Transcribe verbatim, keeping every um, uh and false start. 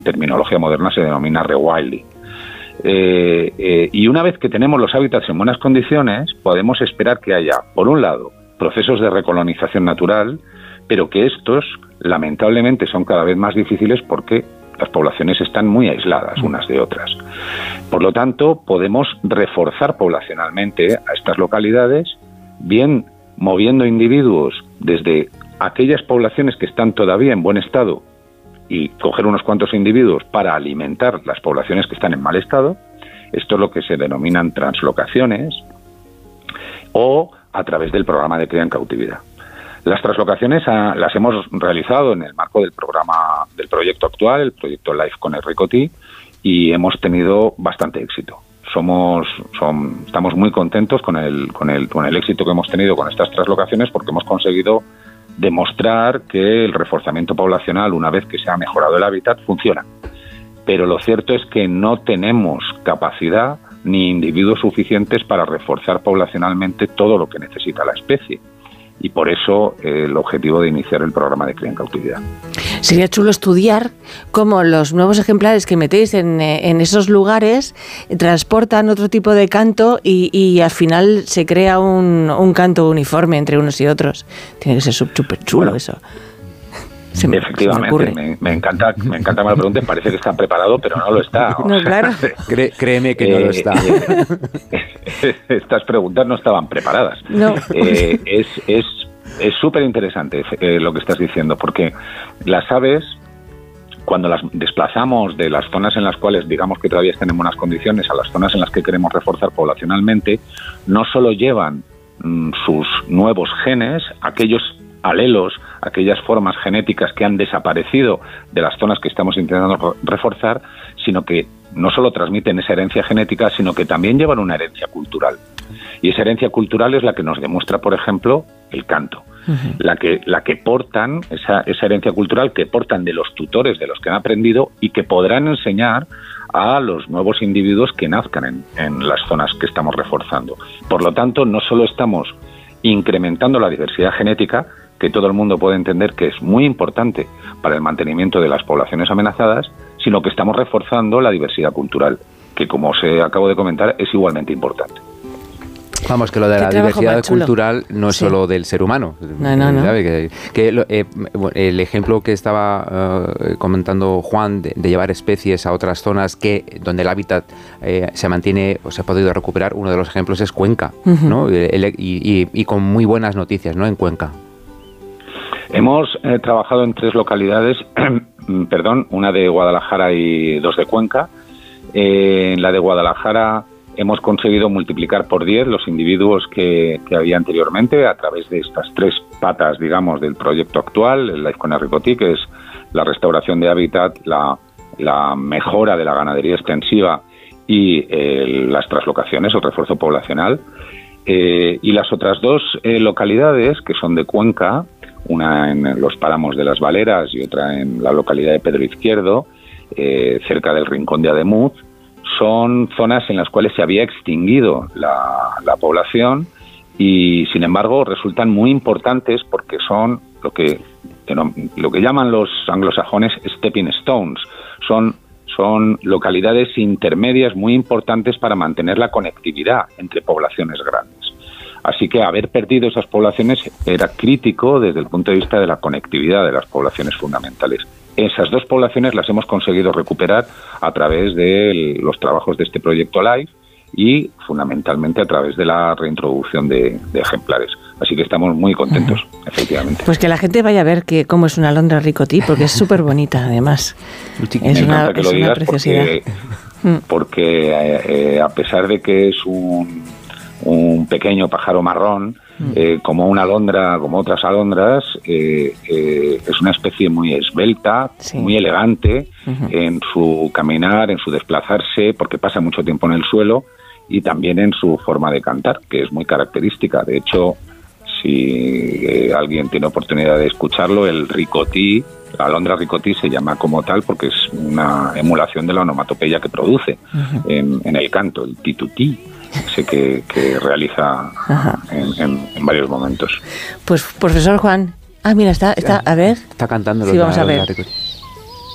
terminología moderna se denomina rewilding. Eh, eh, y una vez que tenemos los hábitats en buenas condiciones, podemos esperar que haya, por un lado, procesos de recolonización natural, pero que estos, lamentablemente, son cada vez más difíciles porque las poblaciones están muy aisladas unas de otras. Por lo tanto, podemos reforzar poblacionalmente a estas localidades, bien moviendo individuos desde aquellas poblaciones que están todavía en buen estado y coger unos cuantos individuos para alimentar las poblaciones que están en mal estado. Esto es lo que se denominan translocaciones, o a través del programa de cría en cautividad. Las translocaciones ah, las hemos realizado en el marco del programa, del proyecto actual, el proyecto LIFE con el Ricotí, y hemos tenido bastante éxito. Somos, son, estamos muy contentos con el, con el, con el éxito que hemos tenido con estas translocaciones, porque hemos conseguido demostrar que el reforzamiento poblacional, una vez que se ha mejorado el hábitat, funciona. Pero lo cierto es que no tenemos capacidad ni individuos suficientes para reforzar poblacionalmente todo lo que necesita la especie. Y por eso eh, el objetivo de iniciar el programa de cría en cautividad. Sería chulo estudiar cómo los nuevos ejemplares que metéis en, en esos lugares transportan otro tipo de canto y, y al final se crea un, un canto uniforme entre unos y otros. Tiene que ser súper chulo, bueno, eso. Se me, Efectivamente, se me, me, me encanta me encanta que me lo pregunten. Parece que está preparado, pero no lo está. No, claro. Cré, créeme que eh, no lo está. Eh, estas preguntas no estaban preparadas. No. Eh, es es es súper interesante eh, lo que estás diciendo, porque las aves, cuando las desplazamos de las zonas en las cuales digamos que todavía están en buenas condiciones a las zonas en las que queremos reforzar poblacionalmente, no solo llevan mm, sus nuevos genes, aquellos alelos, aquellas formas genéticas que han desaparecido de las zonas que estamos intentando reforzar, sino que no solo transmiten esa herencia genética, sino que también llevan una herencia cultural. Y esa herencia cultural es la que nos demuestra, por ejemplo, el canto. Uh-huh. La que, la que portan, esa, esa herencia cultural que portan de los tutores, de los que han aprendido y que podrán enseñar a los nuevos individuos que nazcan en, en las zonas que estamos reforzando. Por lo tanto, no solo estamos incrementando la diversidad genética, que todo el mundo puede entender que es muy importante para el mantenimiento de las poblaciones amenazadas, sino que estamos reforzando la diversidad cultural, que, como os acabo de comentar, es igualmente importante. Vamos, que lo de la diversidad cultural no es sí. solo del ser humano. No, no, no. Que, que eh, el ejemplo que estaba uh, comentando Juan de, de llevar especies a otras zonas que donde el hábitat eh, se mantiene o se ha podido recuperar, uno de los ejemplos es Cuenca, uh-huh. ¿no? El, y, y, y con muy buenas noticias, ¿no? En Cuenca. Hemos eh, trabajado en tres localidades, perdón, una de Guadalajara y dos de Cuenca. Eh, en la de Guadalajara hemos conseguido multiplicar por diez los individuos que, que había anteriormente a través de estas tres patas, digamos, del proyecto actual, el Life con el Ricotí, que es la restauración de hábitat, la, la mejora de la ganadería extensiva y eh, las translocaciones, el refuerzo poblacional. Eh, y las otras dos eh, localidades, que son de Cuenca, una en los páramos de Las Valeras y otra en la localidad de Pedro Izquierdo, eh, cerca del Rincón de Ademuz, son zonas en las cuales se había extinguido la, la población y, sin embargo, resultan muy importantes porque son lo que, lo que llaman los anglosajones stepping stones. Son, son localidades intermedias muy importantes para mantener la conectividad entre poblaciones grandes. Así que haber perdido esas poblaciones era crítico desde el punto de vista de la conectividad de las poblaciones fundamentales. Esas dos poblaciones las hemos conseguido recuperar a través de los trabajos de este proyecto LIFE y fundamentalmente a través de la reintroducción de, de ejemplares. Así que estamos muy contentos, uh-huh. efectivamente. Pues que la gente vaya a ver que cómo es una alondra Ricotí, porque es súper bonita además. Es una, es una preciosidad. Porque, porque eh, eh, a pesar de que es un... un pequeño pájaro marrón, eh, como una alondra, como otras alondras, eh, eh, es una especie muy esbelta, sí. muy elegante uh-huh. en su caminar, en su desplazarse, porque pasa mucho tiempo en el suelo, y también en su forma de cantar, que es muy característica. De hecho, si eh, alguien tiene oportunidad de escucharlo, el ricotí, la alondra ricotí se llama como tal porque es una emulación de la onomatopeya que produce uh-huh. en, en el canto, el titutí. Sé que, que realiza en, en, en varios momentos. Pues, profesor Juan, ah, mira, está, está a ver. Está cantando. Sí, vamos a ver.